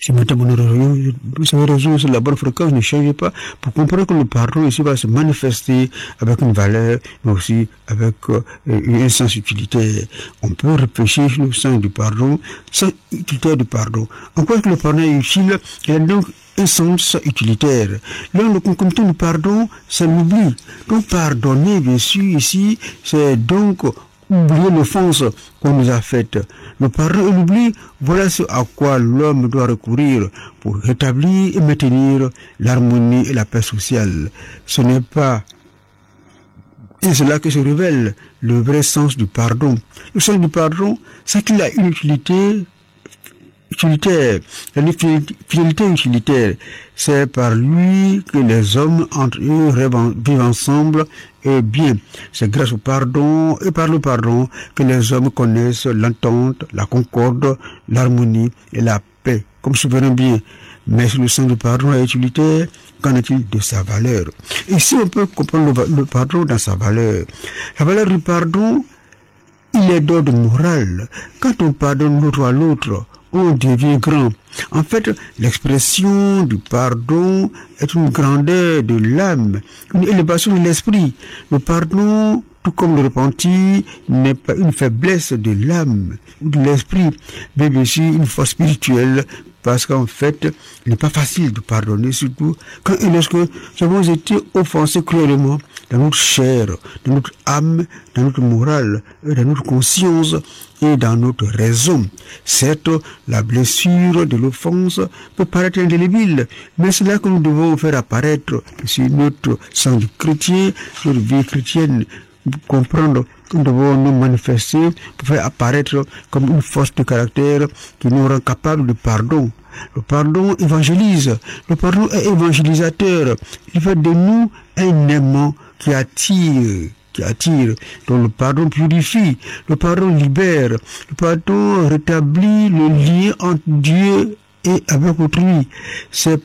Si mettez mon réseau sur la bonne fréquence, ne changez pas pour comprendre que le pardon ici va se manifester avec une valeur, mais aussi avec un sens utilitaire. On peut réfléchir sur le sens du pardon, sans utilitaire du pardon. En quoi que le pardon est utile, il y a donc un sens utilitaire. Là, le concomitant du pardon, c'est l'oubli. Donc, pardonner, bien sûr, ici, c'est donc oublier l'offense qu'on nous a faite. Le pardon et l'oubli, voilà ce à quoi l'homme doit recourir pour rétablir et maintenir l'harmonie et la paix sociale. Ce n'est pas, et c'est là que se révèle le vrai sens du pardon. Le sens du pardon, c'est qu'il a une utilité utilitaire. La fidélité utilitaire, c'est par lui que les hommes entre eux vivent ensemble et bien. C'est grâce au pardon et par le pardon que les hommes connaissent l'entente, la concorde, l'harmonie et la paix, comme souverain bien. Mais si le sens du pardon est utilitaire, qu'en est-il de sa valeur? Ici, on peut comprendre le pardon dans sa valeur. La valeur du pardon, il est d'ordre moral. Quand on pardonne l'autre à l'autre, on devient grand. En fait, l'expression du pardon est une grandeur de l'âme, une élévation de l'esprit. Le pardon, tout comme le repentir, n'est pas une faiblesse de l'âme ou de l'esprit, mais aussi une force spirituelle, parce qu'en fait, il n'est pas facile de pardonner, surtout quand et lorsque nous avons été offensés cruellement dans notre chair, dans notre âme, dans notre morale, dans notre conscience et dans notre raison. Certes, la blessure de l'offense peut paraître indélébile, mais c'est là que nous devons faire apparaître sur notre sang de chrétien, notre vie chrétienne, comprendre que nous devons nous manifester pour faire apparaître comme une force de caractère qui nous rend capables de pardon. Le pardon évangélise. Le pardon est évangélisateur. Il fait de nous un aimant qui attire. Donc le pardon purifie, le pardon libère, le pardon rétablit le lien entre Dieu et avec autrui. C'est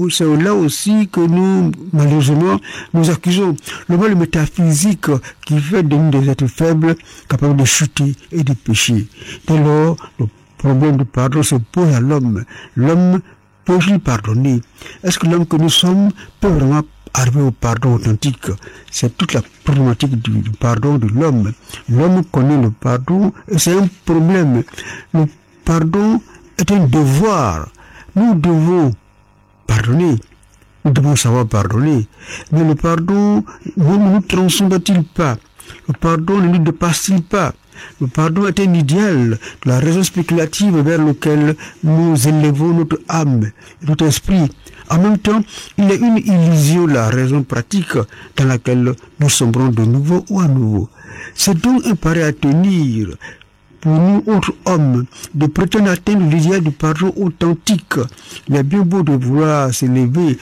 là aussi que nous, malheureusement, nous accusons le mal métaphysique qui fait de nous des êtres faibles, capables de chuter et de pécher. Dès lors, le problème du pardon se pose à l'homme. L'homme peut-il pardonner? Est-ce que l'homme que nous sommes peut vraiment arriver au pardon authentique? C'est toute la problématique du pardon de l'homme. L'homme connaît le pardon et c'est un problème. Le pardon est un devoir. Nous devons pardonner. Nous devons savoir pardonner. Mais le pardon ne nous transcende-t-il pas? Le pardon ne nous dépasse-t-il pas? Le pardon est un idéal de la raison spéculative vers lequel nous élevons notre âme et notre esprit. En même temps, il est une illusion de la raison pratique dans laquelle nous sombrons de nouveau ou à nouveau. C'est donc un pari à tenir pour nous, autres hommes, de prétendre atteindre l'idéal du pardon authentique. Il est bien beau de vouloir s'élever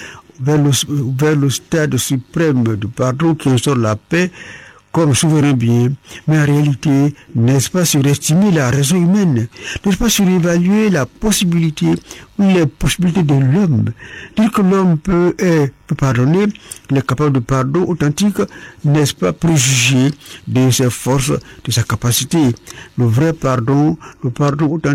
vers le stade suprême du pardon qui instaure la paix comme souverain bien, mais en réalité, n'est-ce pas surestimer la raison humaine? N'est-ce pas surévaluer la possibilité ou les possibilités de l'homme? Dire que l'homme peut pardonner, il est capable de pardon authentique, n'est-ce pas préjuger de ses forces, de sa capacité? Le vrai pardon, le pardon authentique,